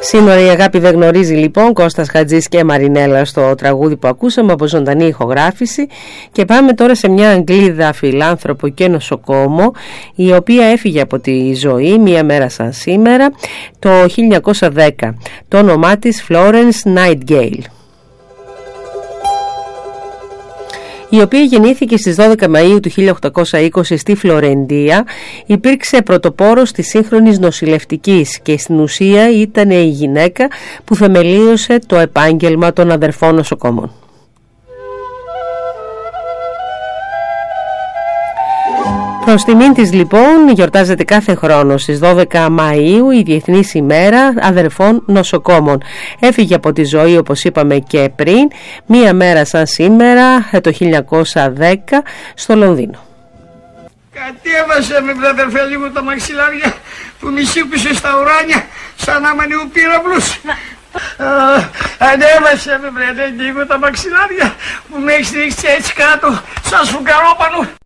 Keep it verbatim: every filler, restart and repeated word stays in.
Σήμερα η αγάπη δεν γνωρίζει, λοιπόν, Κώστας Χατζής και Μαρινέλα στο τραγούδι που ακούσαμε από ζωντανή ηχογράφηση. Και πάμε τώρα σε μια Αγγλίδα φιλάνθρωπο και νοσοκόμο, η οποία έφυγε από τη ζωή μία μέρα σαν σήμερα το χίλια εννιακόσια δέκα. Το όνομά της Florence Nightingale, η οποία γεννήθηκε στις δώδεκα Μαΐου του χίλια οκτακόσια είκοσι στη Φλωρεντία. Υπήρξε πρωτοπόρος της σύγχρονης νοσηλευτικής και στην ουσία ήταν η γυναίκα που θεμελίωσε το επάγγελμα των αδερφών νοσοκόμων. Προς τιμήν της, λοιπόν, γιορτάζεται κάθε χρόνο στις δώδεκα Μαΐου η Διεθνής ημέρα αδερφών νοσοκόμων. Έφυγε από τη ζωή, όπως είπαμε και πριν, μία μέρα σαν σήμερα το χίλια εννιακόσια δέκα στο Λονδίνο. Κατέβασε με, βρε αδερφέ, λίγο τα μαξιλάρια που μη σήκουσε στα ουράνια σαν να μανιού πύραυλους. Ανέβασε με, βρε, λίγο τα μαξιλάρια που με έχεις ρίξει έτσι κάτω σαν σφουγγαρόπανο.